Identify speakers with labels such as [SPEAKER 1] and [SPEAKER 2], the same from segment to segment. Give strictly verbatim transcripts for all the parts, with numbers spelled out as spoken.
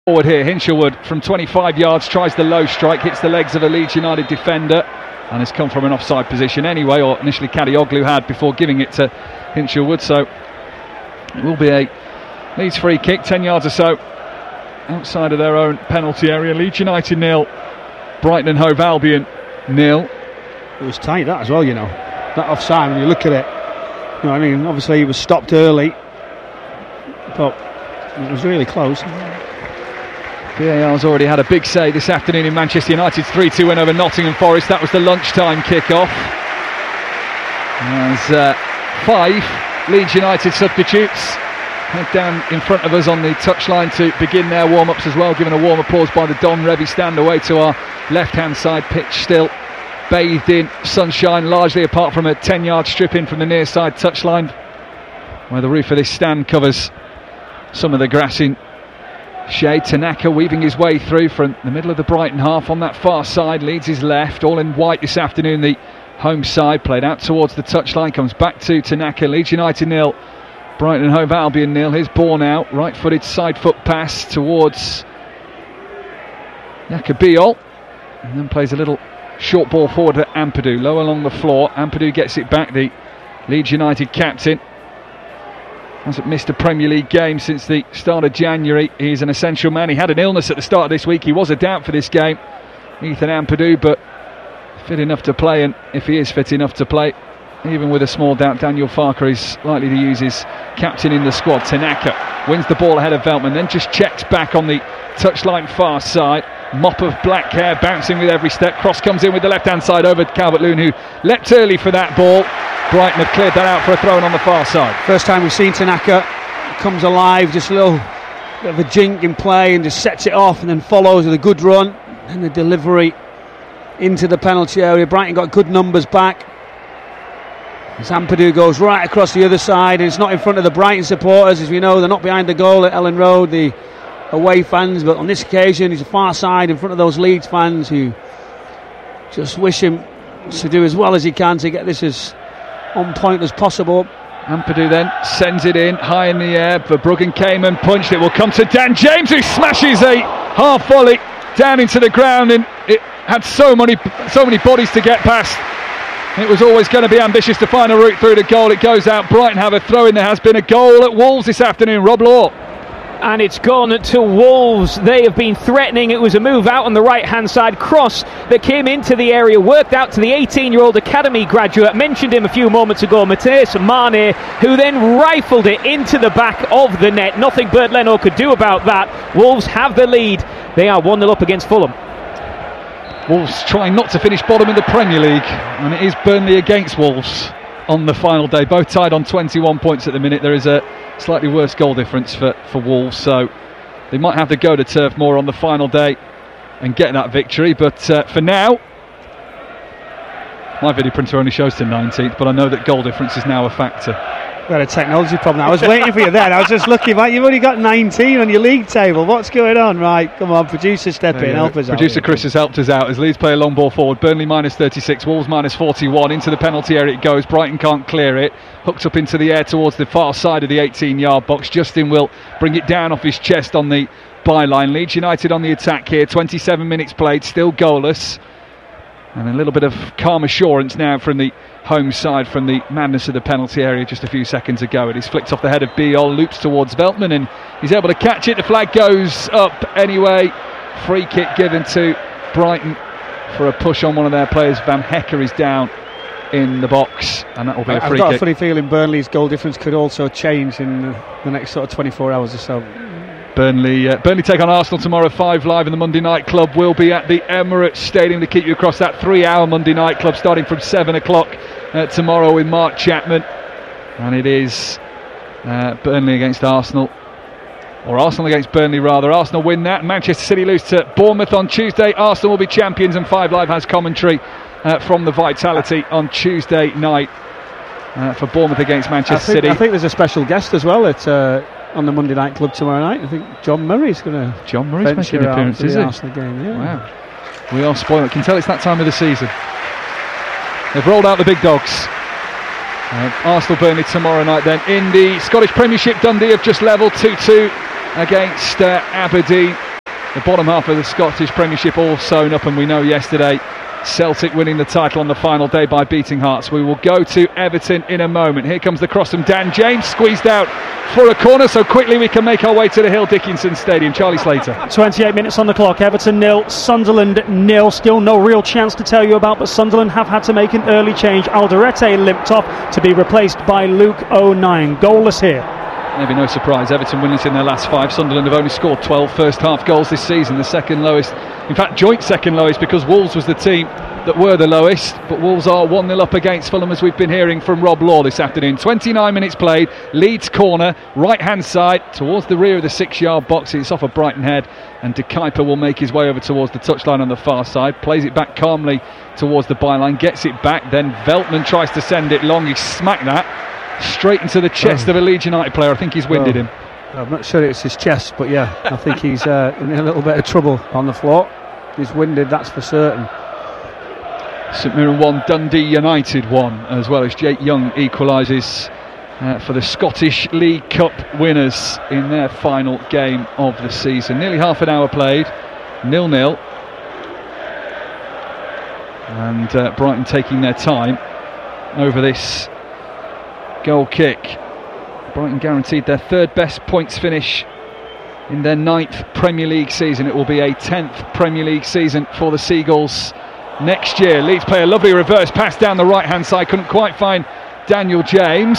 [SPEAKER 1] Forward here, Hinshelwood from twenty-five yards tries the low strike, hits the legs of a Leeds United defender and has come from an offside position anyway, or initially Kadioglu had before giving it to Hinshelwood. So it will be a Leeds free kick, ten yards or so outside of their own penalty area. Leeds United nil, Brighton and Hove Albion nil.
[SPEAKER 2] It was tight, that as well, you know, that offside. When you look at it, you know what I mean, obviously he was stopped early, but it was really close.
[SPEAKER 1] V A R's already had a big say this afternoon in Manchester United's three two win over Nottingham Forest. That was the lunchtime kick-off. As uh, five Leeds United substitutes head down in front of us on the touchline to begin their warm-ups as well, given a warm applause by the Don Revie stand away to our left-hand side. Pitch still bathed in sunshine, largely apart from a ten-yard strip in from the near side touchline, where the roof of this stand covers some of the grass in shade. Tanaka weaving his way through from the middle of the Brighton half on that far side. Leeds is left, all in white this afternoon. The home side played out towards the touchline, comes back to Tanaka. Leeds United nil, Brighton and Hove Albion nil. Here's ball out, right footed side foot pass towards Yakabiol, and then plays a little short ball forward to Ampadu, low along the floor. Ampadu gets it back, the Leeds United captain. Hasn't missed a Premier League game since the start of January. He's an essential man. He had an illness at the start of this week. He was a doubt for this game, Ethan Ampadu, but fit enough to play. And if he is fit enough to play, even with a small doubt, Daniel Farke is likely to use his captain in the squad. Tanaka wins the ball ahead of Veltman, then just checks back on the touchline far side. Mop of black hair bouncing with every step. Cross comes in with the left-hand side over to Calvert-Lewin, who leapt early for that ball. Brighton have cleared that out for a throw-in on the far side.
[SPEAKER 2] First time we've seen Tanaka, comes alive, just a little bit of a jink in play and just sets it off and then follows with a good run and the delivery into the penalty area. Brighton got good numbers back. Ampadu goes right across the other side, and it's not in front of the Brighton supporters. As we know, they're not behind the goal at Ellen Road, the away fans, but on this occasion he's a far side in front of those Leeds fans who just wish him to do as well as he can to get this as on point as possible.
[SPEAKER 1] Ampadu then sends it in high in the air. Verbruggen came and punched it. Will come to Dan James, who smashes a half volley down into the ground, and it had so many so many bodies to get past. It was always going to be ambitious to find a route through the goal. It goes out. Brighton have a throw in. There has been a goal at Wolves this afternoon. Rob Law.
[SPEAKER 3] And it's gone to Wolves. They have been threatening. It was a move out on the right hand side, cross that came into the area, worked out to the eighteen year old academy graduate, mentioned him a few moments ago, Matheus Mane, who then rifled it into the back of the net. Nothing Bernd Leno could do about that. Wolves have the lead. They are one nil up against Fulham.
[SPEAKER 1] Wolves trying not to finish bottom in the Premier League, and it is Burnley against Wolves on the final day, both tied on twenty-one points at the minute. There is a slightly worse goal difference for, for Wolves, so they might have to go to Turf Moor on the final day and get that victory, but uh, for now my video printer only shows to nineteenth, but I know that goal difference is now a factor.
[SPEAKER 2] We had a technology problem. I was waiting for you then. I was just looking, mate. You've only got nineteen on your league table. What's going on? Right, come on, producer, step in, help us out.
[SPEAKER 1] Producer Chris has helped us out as Leeds play a long ball forward. Burnley minus thirty-six, Wolves minus forty-one. Into the penalty area it goes. Brighton can't clear it. Hooked up into the air towards the far side of the eighteen yard box. Justin will bring it down off his chest on the byline. Leeds United on the attack here. twenty-seven minutes played, still goalless. And a little bit of calm assurance now from the home side from the madness of the penalty area just a few seconds ago. It is flicked off the head of Biol, loops towards Veltman, and he's able to catch it. The flag goes up anyway. Free kick given to Brighton for a push on one of their players. Van Hecker is down in the box, and that will be a free kick.
[SPEAKER 2] I've got kick. a funny feeling Burnley's goal difference could also change in the, the next sort of twenty-four hours or so.
[SPEAKER 1] Burnley uh, Burnley take on Arsenal tomorrow. Five Live in the Monday Night Club will be at the Emirates Stadium to keep you across that three hour Monday Night Club starting from seven o'clock uh, tomorrow with Mark Chapman, and it is uh, Burnley against Arsenal, or Arsenal against Burnley rather. Arsenal win that, Manchester City lose to Bournemouth on Tuesday. Arsenal will be champions, and Five Live has commentary uh, from the Vitality on Tuesday night uh, for Bournemouth against Manchester
[SPEAKER 2] I think,
[SPEAKER 1] City.
[SPEAKER 2] I think there's a special guest as well at uh, on the Monday Night Club tomorrow night. I think John Murray's going to
[SPEAKER 1] John Murray's making an appearance, is
[SPEAKER 2] the
[SPEAKER 1] it?
[SPEAKER 2] Arsenal game, yeah.
[SPEAKER 1] Wow, we are spoiled. I can tell it's that time of the season. They've rolled out the big dogs. uh, Arsenal Burnley tomorrow night. Then in the Scottish Premiership, Dundee have just levelled two two against uh, Aberdeen. the bottom half of the Scottish Premiership all sewn up, and we know yesterday Celtic winning the title on the final day by beating Hearts. We will go to Everton in a moment. Here comes the cross from Dan James, squeezed out for a corner, so quickly we can make our way to the Hill Dickinson Stadium. Charlie Slater.
[SPEAKER 4] twenty-eight minutes on the clock. Everton nil, Sunderland nil. Still no real chance to tell you about, but Sunderland have had to make an early change. Alderete limped off to be replaced by Luke O'Nien. Goalless here.
[SPEAKER 1] Maybe no surprise, Everton winless in their last five. Sunderland have only scored twelve first half goals this season, the second lowest, in fact joint second lowest, because Wolves was the team that were the lowest, but Wolves are one nil up against Fulham, as we've been hearing from Rob Law this afternoon. twenty-nine minutes played, Leeds corner, right hand side towards the rear of the six yard box. It's off a Brighton head, and De Kuyper will make his way over towards the touchline on the far side, plays it back calmly towards the byline, gets it back, then Veltman tries to send it long. He smacked that straight into the chest oh. of a Leeds United player. I think he's winded oh. him.
[SPEAKER 2] I'm not sure it's his chest, but yeah, I think he's uh, in a little bit of trouble on the floor. He's winded, that's for certain.
[SPEAKER 1] St Mirren one, Dundee United one, as well as Jake Young equalises uh, for the Scottish League Cup winners in their final game of the season. Nearly half an hour played, nil nil, and uh, Brighton taking their time over this goal kick. Brighton guaranteed their third best points finish in their ninth Premier League season. It will be a tenth Premier League season for the Seagulls next year. Leeds play a lovely reverse pass down the right hand side, couldn't quite find Daniel James,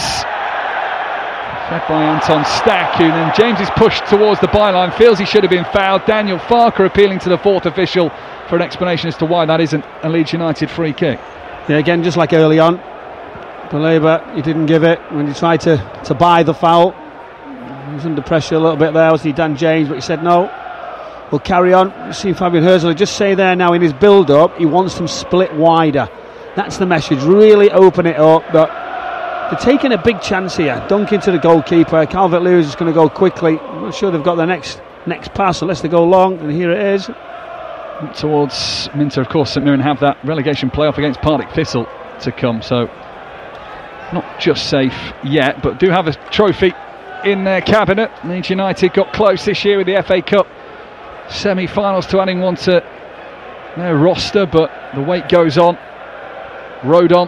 [SPEAKER 1] fed by Anton Stack, and then James is pushed towards the byline, feels he should have been fouled. Daniel Farker appealing to the fourth official for an explanation as to why that isn't a Leeds United free kick.
[SPEAKER 2] Yeah, again, just like early on, Baleba, he didn't give it when he tried to, to buy the foul. He was under pressure a little bit there, wasn't he, Dan James, but he said no, we'll carry on. You see Fabian Herzl just say there now in his build-up, he wants them split wider. That's the message, really open it up. But they're taking a big chance here. Dunk into the goalkeeper, Calvert-Lewin is going to go quickly. I'm not sure they've got the next next pass unless they go long, and here it is.
[SPEAKER 1] Towards Minter, of course, St Mirren have that relegation playoff against Partick Thistle to come, so not just safe yet, but do have a trophy in their cabinet. Leeds United got close this year with the F A Cup semi-finals to adding one to their roster, but the wait goes on. Rodon,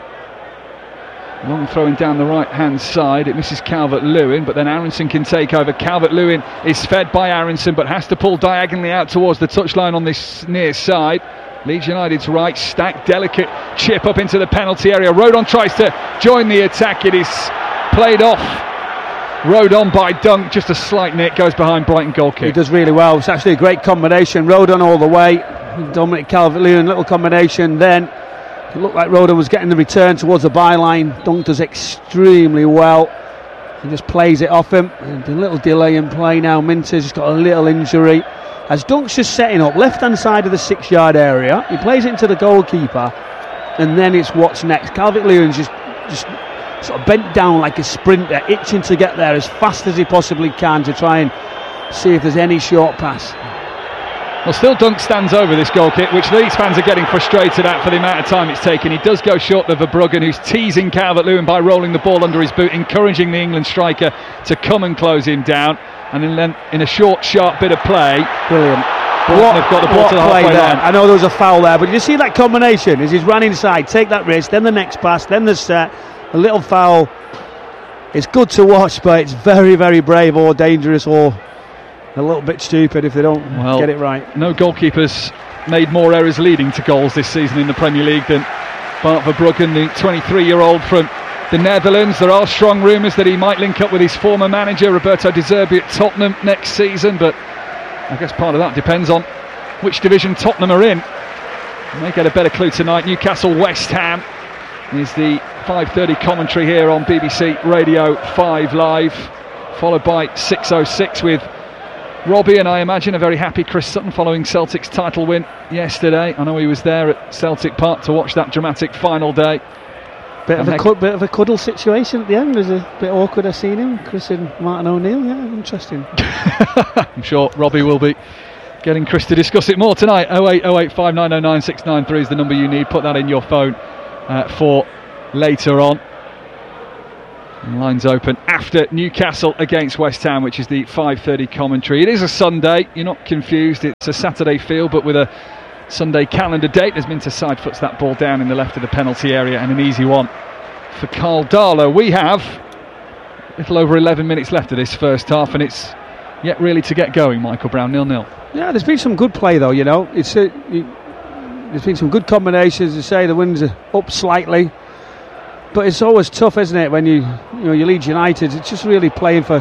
[SPEAKER 1] long throwing down the right hand side, it misses Calvert-Lewin, but then Aronson can take over. Calvert-Lewin is fed by Aronson, but has to pull diagonally out towards the touchline on this near side. Leeds United's right, Stack, delicate chip up into the penalty area. Rodon tries to join the attack, it is played off. Rodon by Dunk, just a slight nick, goes behind Brighton goal kick.
[SPEAKER 2] He does really well, it's actually a great combination. Rodon all the way, Dominic Calvert-Lewin, little combination, then it looked like Rodon was getting the return towards the byline. Dunk does extremely well, he just plays it off him, and a little delay in play now. Minter's just got a little injury, as Dunk's just setting up left hand side of the six yard area. He plays it into the goalkeeper, and then it's what's next. Calvert-Lewin's just just sort of bent down like a sprinter, itching to get there as fast as he possibly can to try and see if there's any short pass.
[SPEAKER 1] Well, still Dunk stands over this goal kick, which Leeds fans are getting frustrated at for the amount of time it's taken. He does go short of Verbruggen, who's teasing Calvert-Lewin by rolling the ball under his boot, encouraging the England striker to come and close him down. And then in a short, sharp bit of play,
[SPEAKER 2] brilliant.
[SPEAKER 1] What, they've got the ball to the halfway line.
[SPEAKER 2] I know there was a foul there, but did you see that combination? As he's ran inside, take that risk, then the next pass, then the set, a little foul. It's good to watch, but it's very, very brave or dangerous or a little bit stupid if they don't well, get it right.
[SPEAKER 1] No goalkeepers made more errors leading to goals this season in the Premier League than Bart Verbruggen, the twenty-three-year-old from the Netherlands. There are strong rumours that he might link up with his former manager Roberto De Zerbi at Tottenham next season, but I guess part of that depends on which division Tottenham are in. We may get a better clue tonight. Newcastle West Ham is the five thirty commentary here on B B C Radio five Live, followed by six oh six with Robbie, and I imagine a very happy Chris Sutton following Celtic's title win yesterday. I know he was there at Celtic Park to watch that dramatic final day.
[SPEAKER 2] Bit of, a cu- bit of a cuddle situation at the end. It was a bit awkward. I've seen him, Chris and Martin O'Neill. Yeah, interesting.
[SPEAKER 1] I'm sure Robbie will be getting Chris to discuss it more tonight. oh eight oh eight five nine oh nine six nine three is the number you need. Put that in your phone uh, for later on. And lines open after Newcastle against West Ham, which is the five thirty commentary. It is a Sunday, you're not confused, it's a Saturday feel, but with a Sunday calendar date. As Minter side foots that ball down in the left of the penalty area, and an easy one for Carl Darlow. We have a little over eleven minutes left of this first half, and it's yet really to get going. Michael Brown, nil nil.
[SPEAKER 2] Yeah, there's been some good play though, you know. It's a, you, there's been some good combinations. You say the winds are up slightly, but it's always tough, isn't it, when you you know you Leeds United. It's just really playing for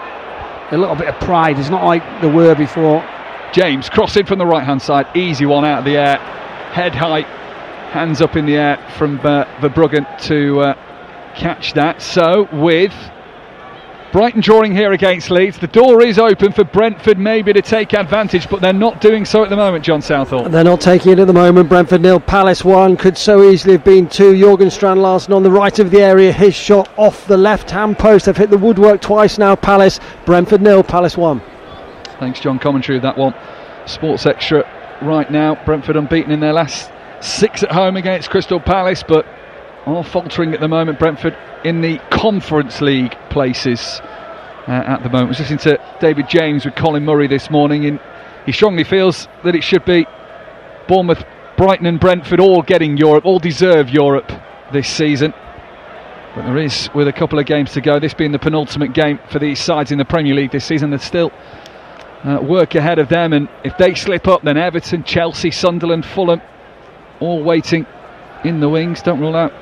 [SPEAKER 2] a little bit of pride. It's not like they were before.
[SPEAKER 1] James crossing from the right hand side, easy one out of the air, head high, hands up in the air from uh, Verbruggen to uh, catch that. So with Brighton drawing here against Leeds, the door is open for Brentford maybe to take advantage, but they're not doing so at the moment, John Southall.
[SPEAKER 5] They're not taking it at the moment. Brentford nil, Palace one. Could so easily have been two. Jorgen Strand Larsen on the right of the area, his shot off the left hand post. They've hit the woodwork twice now. Palace, Brentford nil, Palace one.
[SPEAKER 1] Thanks, John. Commentary of that one. Sports Extra right now. Brentford unbeaten in their last six at home against Crystal Palace, but are faltering at the moment. Brentford in the Conference League places uh, at the moment. I was listening to David James with Colin Murray this morning, and he strongly feels that it should be Bournemouth, Brighton and Brentford all getting Europe, all deserve Europe this season. But there is, with a couple of games to go, this being the penultimate game for these sides in the Premier League this season, there's still Uh, work ahead of them, and if they slip up, then Everton, Chelsea, Sunderland, Fulham, all waiting in the wings. Don't rule out,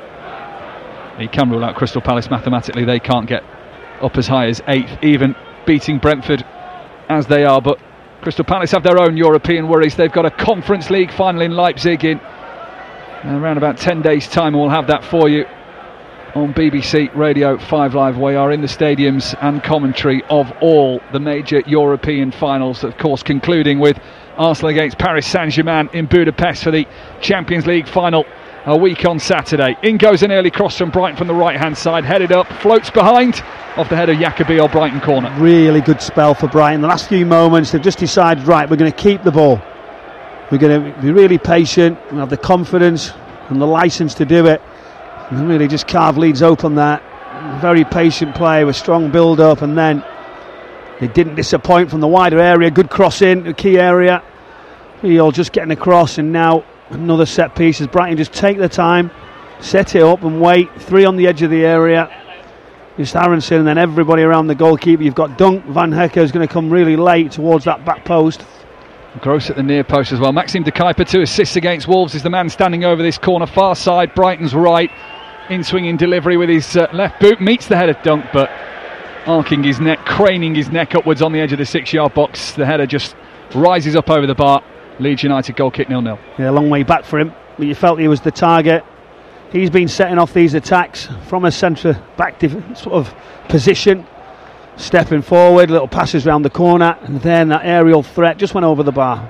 [SPEAKER 1] you can rule out Crystal Palace mathematically. They can't get up as high as eighth, even beating Brentford as they are. But Crystal Palace have their own European worries. They've got a Conference League final in Leipzig in around about ten days time, and we'll have that for you on B B C Radio five Live. We are in the stadiums and commentary of all the major European finals, of course concluding with Arsenal against Paris Saint-Germain in Budapest for the Champions League final a week on Saturday. In goes an early cross from Brighton from the right hand side, headed up, floats behind, off the head of Jacobi or Brighton corner.
[SPEAKER 2] Really good spell for Brighton. The last few moments they've just decided, right, we're going to keep the ball, we're going to be really patient and have the confidence and the licence to do it. And really just carve Leeds open there. Very patient play with strong build up, and then they didn't disappoint from the wider area. Good cross in the key area. You're just getting across, and now another set piece as Brighton just take their time, set it up and wait. Three on the edge of the area. Just Aronson and then everybody around the goalkeeper. You've got Dunk, Van Hecke is going to come really late towards that back post.
[SPEAKER 1] Gross at the near post as well. Maxime de Kuyper, two assists against Wolves, is the man standing over this corner, far side, Brighton's right. In swinging delivery with his uh, left boot, meets the head of Dunk, but arcing his neck, craning his neck upwards on the edge of the six yard box. The header just rises up over the bar. Leeds United goal kick nil nil.
[SPEAKER 2] Yeah, a long way back for him, but you felt he was the target. He's been setting off these attacks from a centre back div- sort of position, stepping forward, little passes round the corner, and then that aerial threat just went over the bar.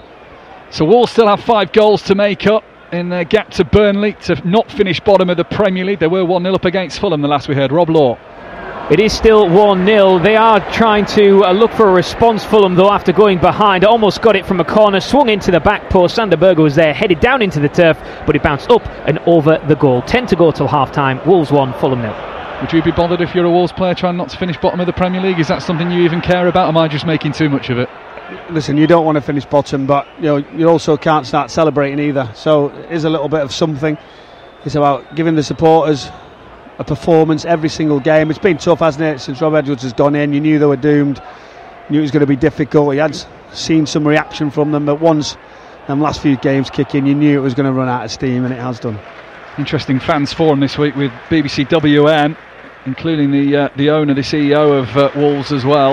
[SPEAKER 1] So Wolves still have five goals to make up in their gap to Burnley to not finish bottom of the Premier League. They were one nil up against Fulham the last we heard. Rob Law.
[SPEAKER 3] It is still one nil. They are trying to uh, look for a response, Fulham, though, after going behind. Almost got it from a corner, swung into the back post. Sander Berge was there, headed down into the turf, but it bounced up and over the goal. ten to go till half time. Wolves one, Fulham nil.
[SPEAKER 1] Would you be bothered if you're a Wolves player trying not to finish bottom of the Premier League? Is that something you even care about? Am I just making too much of it?
[SPEAKER 2] Listen, you don't want to finish bottom, but you know you also can't start celebrating either. So it is a little bit of something. It's about giving the supporters a performance every single game. It's been tough, hasn't it, since Rob Edwards has gone in. You knew they were doomed. You knew it was going to be difficult. You had seen some reaction from them, but once them last few games kick in, you knew it was going to run out of steam, and it has done.
[SPEAKER 1] Interesting fans forum this week with B B C W M, including the uh, the owner, the C E O of uh, Wolves as well.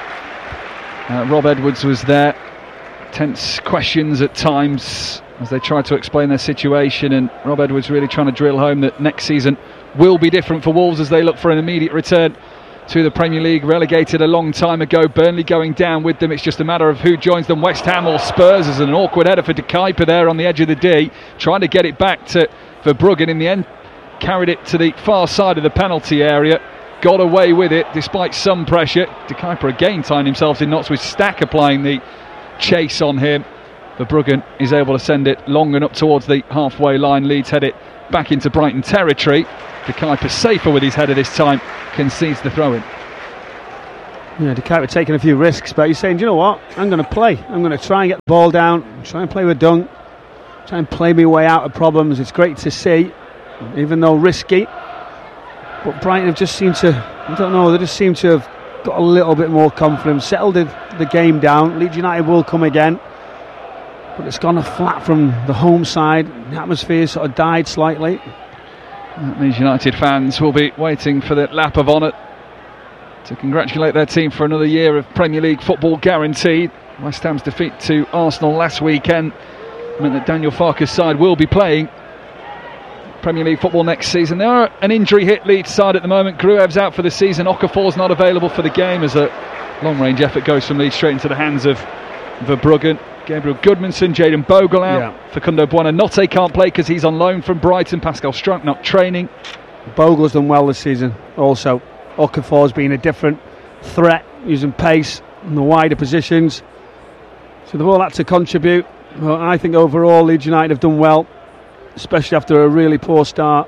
[SPEAKER 1] Uh, Rob Edwards was there. Tense questions at times as they tried to explain their situation, and Rob Edwards really trying to drill home that next season will be different for Wolves as they look for an immediate return to the Premier League. Relegated a long time ago, Burnley going down with them. It's just a matter of who joins them, West Ham or Spurs. As an awkward header for de Kuyper there on the edge of the D, trying to get it back to Verbruggen. In the end, carried it to the far side of the penalty area, got away with it despite some pressure. De Kuyper again tying himself in knots with Stack applying the chase on him. Verbruggen is able to send it long and up towards the halfway line. Leeds head it back into Brighton territory. De Kuyper safer with his header this time, concedes the throw-in.
[SPEAKER 2] Yeah, De Kuyper taking a few risks, but he's saying, do you know what, I'm going to play. I'm going to try and get the ball down, try and play with Dunk, try and play my way out of problems. It's great to see, even though risky. But Brighton have just seemed to, I don't know, they just seem to have got a little bit more confidence, settled the, the game down. Leeds United will come again, but it's gone flat from the home side. The atmosphere sort of died slightly.
[SPEAKER 1] Leeds United fans will be waiting for the lap of honour to congratulate their team for another year of Premier League football guaranteed. West Ham's defeat to Arsenal last weekend meant that Daniel Farke's side will be playing Premier League football next season. They are an injury hit Leeds side at the moment. Gruev's out for the season. Okafor's not available for the game as a long range effort goes from Leeds straight into the hands of Verbruggen. Gabriel Goodmanson, Jayden Bogle out.
[SPEAKER 2] Yeah.
[SPEAKER 1] Facundo Buonanotte can't play because he's on loan from Brighton. Pascal Strunk not training.
[SPEAKER 2] Bogle's done well this season also. Okafor's been a different threat, using pace in the wider positions. So they've all had to contribute. Well, I think overall Leeds United have done well, especially after a really poor start.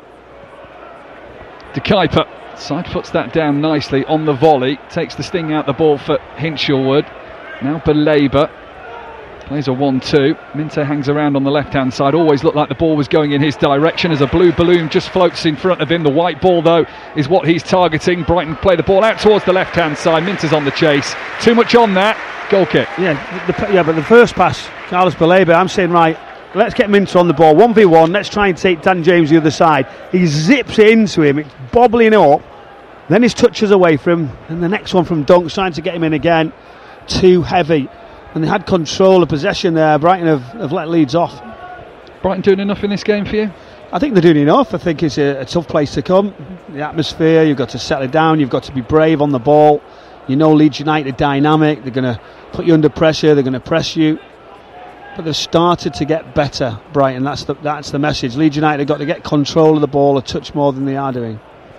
[SPEAKER 1] De Kuyper side foots that down nicely on the volley. Takes the sting out the ball for Hinshelwood. Now Belabor. Plays a one two. Minte hangs around on the left-hand side. Always looked like the ball was going in his direction as a blue balloon just floats in front of him. The white ball, though, is what he's targeting. Brighton play the ball out towards the left-hand side. Minte's on the chase. Too much on that. Goal kick.
[SPEAKER 2] Yeah, the, yeah, but the first pass, Carlos Belabor, I'm saying, right, let's get Minte on the ball. one v one, let's try and take Dan James the other side. He zips into him, it's bobbling up. Then his touches away from him. And the next one from Dunk, trying to get him in again. Too heavy. And they had control of possession there. Brighton have, have let Leeds off.
[SPEAKER 1] Brighton doing enough in this game for you?
[SPEAKER 2] I think they're doing enough. I think it's a, a tough place to come. The atmosphere, you've got to settle it down, you've got to be brave on the ball. You know Leeds United are dynamic, they're going to put you under pressure, they're going to press you. But they've started to get better, Brighton. That's the, that's the message. Leeds United have got to get control of the ball a touch more than they are doing.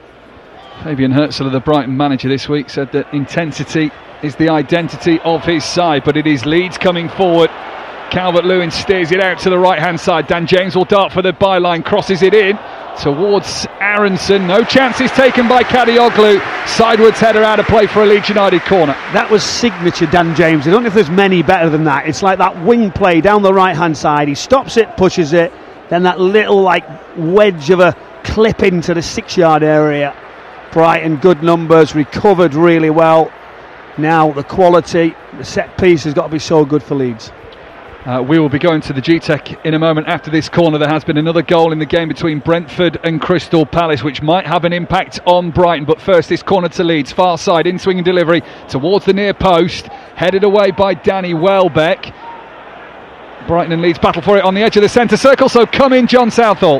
[SPEAKER 1] Fabian Herzl, the Brighton manager this week, said that intensity is the identity of his side, but it is Leeds coming forward. Calvert-Lewin steers it out to the right-hand side. Dan James will dart for the byline, crosses it in towards Aronson. No chances taken by Kadioglu. Sidewards header out of play for a Leeds United corner.
[SPEAKER 2] That was signature Dan James. I don't know if there's many better than that. It's like that wing play down the right-hand side. He stops it, pushes it, then that little like wedge of a clip into the six-yard area. Brighton, good numbers, recovered really well. Now the quality, the set piece has got to be so good for Leeds.
[SPEAKER 1] Uh, we will be going to the G-Tech in a moment after this corner. There has been another goal in the game between Brentford and Crystal Palace, which might have an impact on Brighton. But first, this corner to Leeds, far side, in swinging delivery towards the near post, headed away by Danny Welbeck. Brighton and Leeds battle for it on the edge of the centre circle, so come in, John Southall.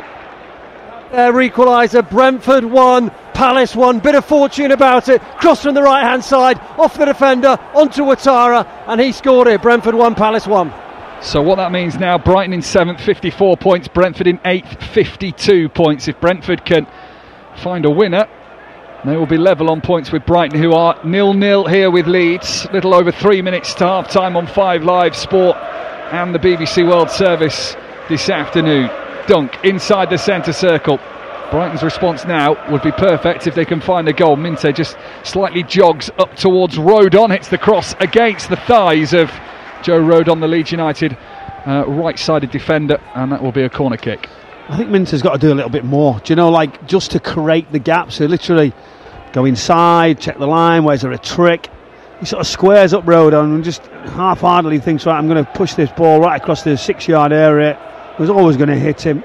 [SPEAKER 5] Their equaliser, Brentford one, Palace one. Bit of fortune about it. Cross from the right hand side, off the defender, onto Ouattara, and he scored it. Brentford one, Palace one.
[SPEAKER 1] So what that means now, Brighton in seventh, fifty-four points, Brentford in eighth, fifty-two points. If Brentford can find a winner, they will be level on points with Brighton, who are nil-nil here with Leeds. Little over three minutes to half time on Five Live Sport and the B B C World Service this afternoon. Dunk inside the centre circle. Brighton's response now would be perfect if they can find a goal. Minte just slightly jogs up towards Rodon, hits the cross against the thighs of Joe Rodon, the Leeds United uh, right-sided defender, and that will be a corner kick.
[SPEAKER 2] I think Minter's got to do a little bit more. Do you know, like just to create the gaps, so literally go inside, check the line, where's there a trick? He sort of squares up Rodon and just half-heartedly thinks, right, I'm going to push this ball right across the six-yard area. It was always going to hit him.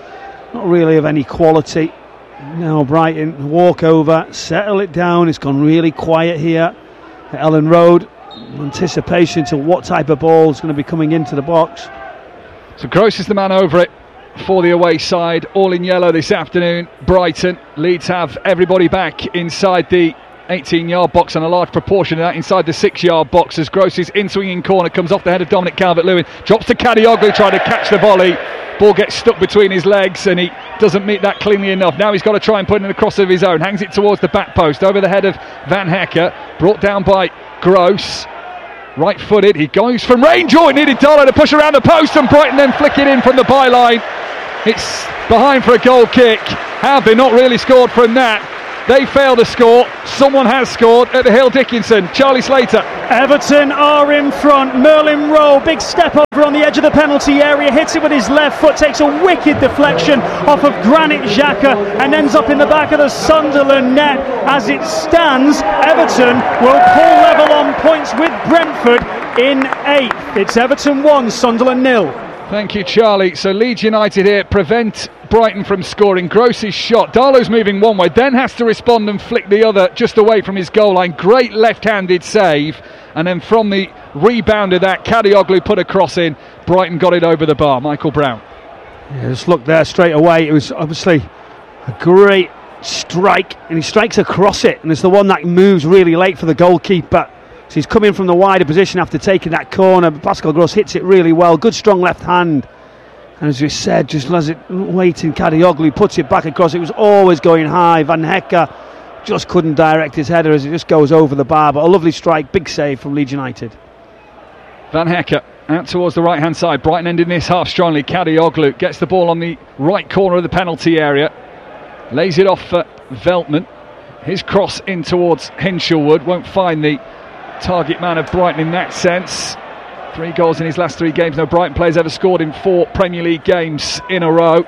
[SPEAKER 2] Not really of any quality. Now Brighton walk over, settle it down. It's gone really quiet here at Ellen Road. Anticipation to what type of ball is going to be coming into the box.
[SPEAKER 1] So Gross is the man over it for the away side. All in yellow this afternoon. Brighton. Leeds have everybody back inside the eighteen-yard box, and a large proportion of that inside the six-yard box as Gross's in-swinging corner comes off the head of Dominic Calvert-Lewin, drops to Kadioglu trying to catch the volley. Ball gets stuck between his legs and he doesn't meet that cleanly enough. Now he's got to try and put in a cross of his own, hangs it towards the back post over the head of Van Hecker, brought down by Gross. Right-footed, he goes from range. Oh, it needed Darlow to push around the post, and Brighton then flick it in from the byline. It's behind for a goal kick. Have they not really scored from that? They failed to score. Someone has scored at the Hill Dickinson. Charlie Slater.
[SPEAKER 4] Everton are in front. Merlin Rowe, big step over on the edge of the penalty area, hits it with his left foot, takes a wicked deflection off of Granit Xhaka and ends up in the back of the Sunderland net. As it stands, Everton will pull level on points with Brentford in eighth. It's Everton one, Sunderland nil.
[SPEAKER 1] Thank you, Charlie. So Leeds United here prevent Brighton from scoring. Gross's shot. Darlow's moving one way, then has to respond and flick the other just away from his goal line. Great left-handed save. And then from the rebound of that, Kadioglu put a cross in. Brighton got it over the bar. Michael Brown.
[SPEAKER 2] Yeah, just look there straight away. It was obviously a great strike, and he strikes across it. And it's the one that moves really late for the goalkeeper. So he's coming from the wider position after taking that corner. Pascal Gross hits it really well. Good strong left hand. And as we said, just as it waiting, Kadioglu puts it back across. It was always going high. Van Hecke just couldn't direct his header as it just goes over the bar. But a lovely strike, big save from Leeds United.
[SPEAKER 1] Van Hecke out towards the right hand side. Brighton ending this half strongly. Kadioglu gets the ball on the right corner of the penalty area. Lays it off for Veltman. His cross in towards Hinshelwood. Won't find the target man of Brighton in that sense. Three goals in his last three games. No Brighton players ever scored in four Premier League games in a row.